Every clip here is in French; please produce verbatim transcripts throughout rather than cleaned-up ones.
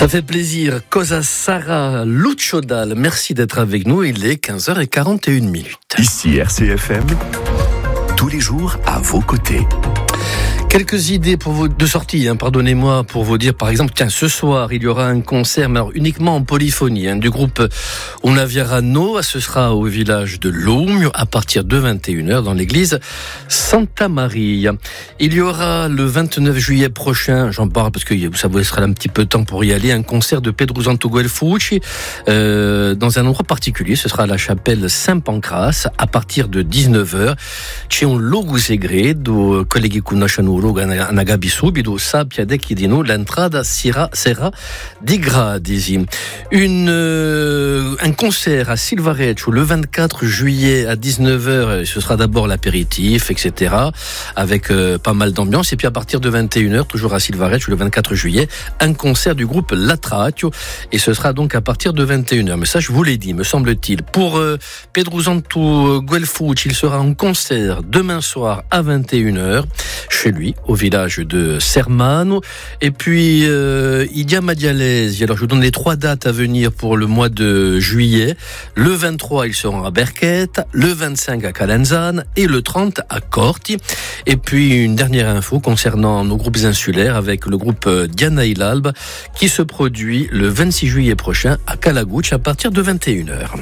Ça fait plaisir. Cosa Sarah Luchodal, merci d'être avec nous. Il est quinze heures quarante et une minutes. Ici R C F M, tous les jours à vos côtés. Quelques idées pour vous de sortie, hein, pardonnez-moi, pour vous dire, par exemple, tiens, ce soir, il y aura un concert, mais alors uniquement en polyphonie, hein, du groupe Una Vierano. Ce sera au village de Loum, à partir de vingt et une heures, dans l'église Santa Maria. Il y aura le vingt-neuf juillet prochain, j'en parle parce que ça vous laissera un petit peu de temps pour y aller, un concert de Pedro Santo Guelfucci, euh, dans un endroit particulier. Ce sera à la chapelle Saint-Pancras, à partir de dix-neuf heures. C'è un luogo segreto, colleghi conoscono una gabbia subito, sappiate che di noi l'entrata sarà, sarà di gratis. Une, euh, un concert à Silvareccio le vingt-quatre juillet à dix-neuf heures, ce sera d'abord l'apéritif, et cetera, avec euh, pas mal d'ambiance. Et puis à partir de vingt et une heures, toujours à Silvareccio le vingt-quatre juillet, un concert du groupe Latraccio. Et ce sera donc à partir de vingt et une heures. Mais ça, je vous l'ai dit, me semble-t-il. Pour euh, Pedro Santo Guelfucci, il sera en concert demain soir à vingt et une heures, chez lui, au village de Sermano. Et puis, euh, il y a Madialesi. Alors, je vous donne les trois dates à venir pour le mois de juillet. Le vingt-trois, ils seront à Berquette, le vingt-cinq à Calenzane et le trente à Corti. Et puis, une dernière info concernant nos groupes insulaires avec le groupe Diana y l'Alba qui se produit le vingt-six juillet prochain à Calagucci à partir de vingt et une heures.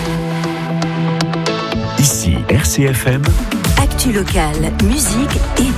Ici R C F M. Actu locale, musique et